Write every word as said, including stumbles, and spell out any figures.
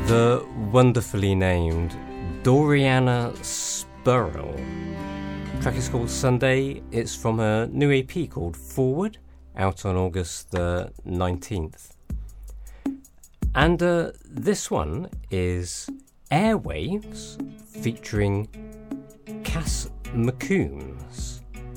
The wonderfully named Doriana Spurrell. The track is called Sunday. It's from her new E P called Forward, out on August the nineteenth. And uh, this one is Airwaves featuring Cass McCombs.